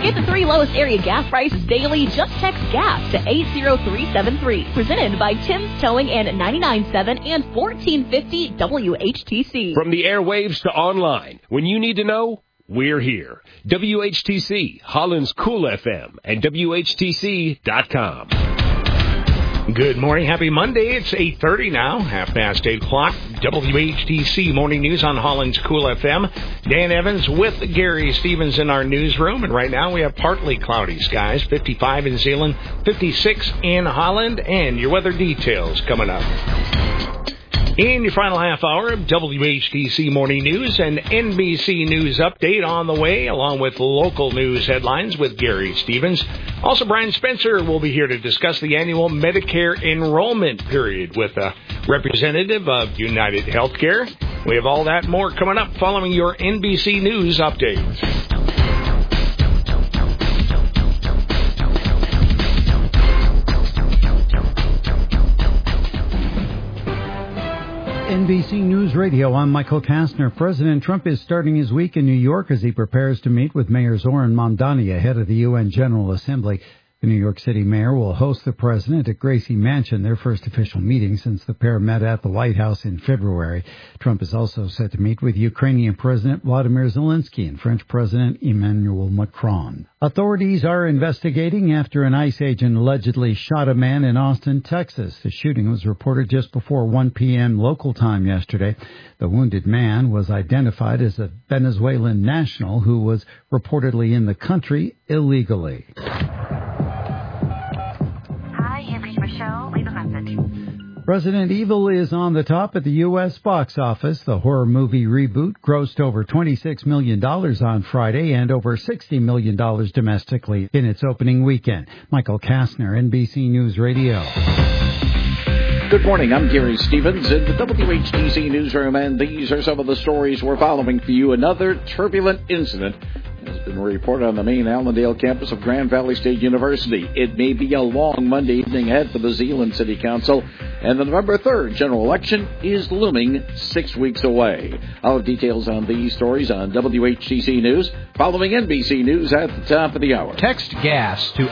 Get the 3 lowest area gas prices daily. Just text GAS to 80373. Presented by Tim's Towing and 99.7 and 1450 WHTC. From the airwaves to online, when you need to know, we're here. WHTC, Holland's Cool FM, and WHTC.com. Good morning. Happy Monday. It's 8:30 now, 8:30. WHTC Morning News on Holland's Cool FM. Dan Evans with Gary Stevens in our newsroom. And right now we have partly cloudy skies, 55 in Zeeland, 56 in Holland, and your weather details coming up. In your final half hour of WHTC Morning News, an NBC News update on the way, along with local news headlines with Gary Stevens. Also, Brian Spencer will be here to discuss the annual Medicare enrollment period with a representative of United Healthcare. We have all that and more coming up following your NBC News update. NBC News Radio, I'm Michael Kastner. President Trump is starting his week in New York as he prepares to meet with Mayor Zoran Mamdani ahead of the UN General Assembly. The New York City mayor will host the president at Gracie Mansion, their first official meeting since the pair met at the White House in February. Trump is also set to meet with Ukrainian President Vladimir Zelensky and French President Emmanuel Macron. Authorities are investigating after an ICE agent allegedly shot a man in Austin, Texas. The shooting was reported just before 1 p.m. local time yesterday. The wounded man was identified as a Venezuelan national who was reportedly in the country illegally. Resident Evil is on the top at the U.S. box office. The horror movie reboot grossed over $26 million on Friday and over $60 million domestically in its opening weekend. Michael Kastner, NBC News Radio. Good morning. I'm Gary Stevens in the WHTC newsroom, and these are some of the stories we're following for you. Another turbulent incident has been reported on the main Allendale campus of Grand Valley State University. It may be a long Monday evening ahead for the Zeeland City Council, and the November 3rd general election is looming 6 weeks away. I'll have details on these stories on WHTC News following NBC News at the top of the hour. Text GAS to